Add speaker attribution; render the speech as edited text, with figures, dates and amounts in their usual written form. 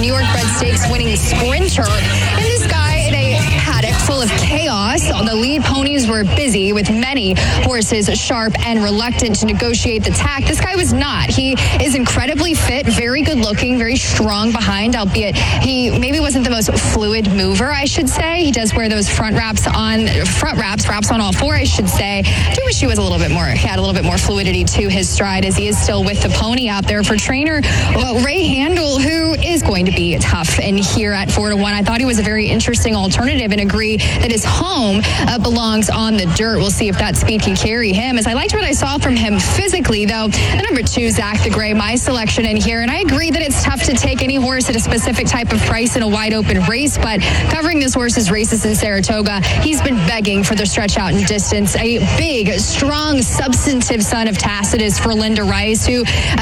Speaker 1: New York Bred Stakes winning sprinter. And this guy in a paddock full of chaos. The lead ponies were busy with many horses sharp and reluctant to negotiate the tack. This guy was not. He is incredibly fit, very good looking, very strong behind, albeit he maybe wasn't the most fluid mover, I should say. He does wear those wraps on all four, I should say. I do wish he had a little bit more fluidity to his stride, as he is still with the pony out there for trainer Ray Handel, who is going to be tough in here at 4-1. I thought he was a very interesting alternative and agree that his home belongs on the dirt. We'll see if that speed can carry him. As I liked what I saw from him physically, though, the number 2, Zach the Gray, my selection in here. And I agree that it's tough to take any horse at a specific type of price in a wide open race, but covering this horse's races in Saratoga, he's been begging for the stretch out in distance. A big, strong, substantive son of Tacitus for Linda Rice, who